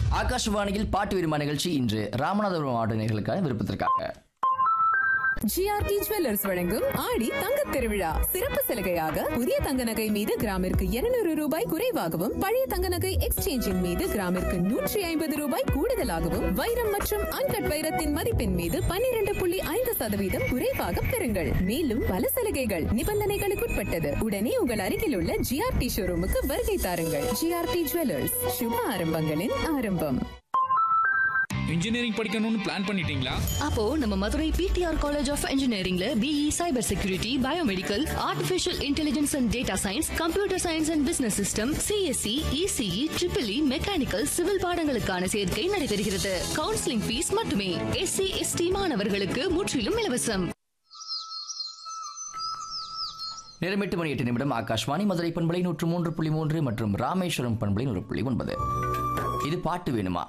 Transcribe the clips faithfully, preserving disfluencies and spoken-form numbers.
ஆகாஷவாணியில் பாட்டு விரும்ப நிகழ்ச்சி இன்று ராமநாதபுரம் மாவட்ட நேயர்களுக்கான விருப்பத்திற்காக ஜிஆர்டி ஜுவல்லர்ஸ் வழங்கும் ஆடி தங்க திருவிழா சிறப்பு சலுகையாக புதிய தங்க நகை மீது கிராமிற்கு இருநூறு ரூபாய் குறைவாகவும் பழைய தங்க நகை எக்ஸ்சேஞ்சின் மீது கிராமிற்கு நூற்றி ஐம்பது ரூபாய் கூடுதலாகவும் வைரம் மற்றும் அன்கட் வைரத்தின் மதிப்பின் மீது பன்னிரண்டு புள்ளி ஐந்து சதவீதம் குறைவாக பெறுங்கள். மேலும் பல சலுகைகள் நிபந்தனைகளுக்குட்பட்டது. உடனே உங்கள் அருகில் உள்ள ஜிஆர்டி ஷோரூமுக்கு வருகை தாருங்கள். ஜிஆர்டி ஜுவல்லர்ஸ், சுப ஆரம்பங்களின் ஆரம்பம். இன்ஜினியரிங் படிக்கணும்னு பிளான் பண்ணிட்டீங்களா? அப்போ நம்ம Madurai PTR college of இன்ஜினியரிங்ல BE cyber security, biomedical, artificial intelligence and data science, computer science and business system, CSC, ECE, triple E, mechanical, civil பாடங்களுக்கான சேர்க்கை நடைபெறுகிறது. கவுன்சிலிங் ஃபீஸ் மட்டுமே. எஸ்சி எஸ்டி மாணவர்களுக்கு முற்றிலும் இலவசம். நேரம் எட்டு மணி எட்டு நிமிடம். ஆகாஷ்வாணி மதுரை பண்பலை நூற்று மூன்று புள்ளி மூன்று மற்றும் ராமேஸ்வரம் பண்பலை நூறு புள்ளி ஒன்பது. இது பாட்டு வேணுமா?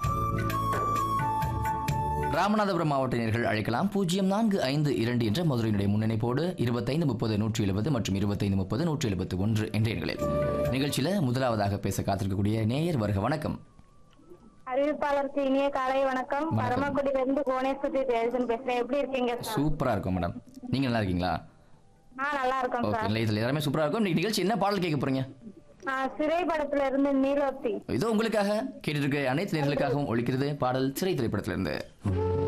ராமநாதபுரம் மாவட்ட நேயர்கள் அழைக்கலாம். பூஜ்ஜியம் நான்கு ஐந்து இரண்டு என்ற மதுரையினுடைய முன்னிணைப்போடு இருபத்தைந்து முப்பது நூற்றி எழுபது மற்றும் இருபத்தைந்து முப்பது நூற்றி எழுபத்தி ஒன்று என்ற எண்களில் நிகழ்ச்சியில முதலாவதாக பேச காத்திருக்கக்கூடிய நேயர் வருக. வணக்கம். அறிவிப்பாளருக்கு இனிய காலை வணக்கம். பரமக்குடியிலிருந்து புவனேஸ்வரி தேஜன் பேசுறேன். எப்படி இருக்கீங்க? சூப்பரா இருக்கும் மேடம். நீங்க நல்லா இருக்கீங்களா? நான் நல்லா இருக்கேன் சார். ஓகே, இதுல எல்லாமே சூப்பரா இருக்கும். இன்னைக்கு நிகழ்ச்சி என்ன பாடல் கேட்க போறீங்க? சிறை படத்துல இருந்து நீலோத்தி. இதோ உங்களுக்காக கேட்டு இருக்க அனைத்து நேயர்களுக்காகவும் ஒழிக்கிறது பாடல் சிறை திரைப்படத்திலிருந்து.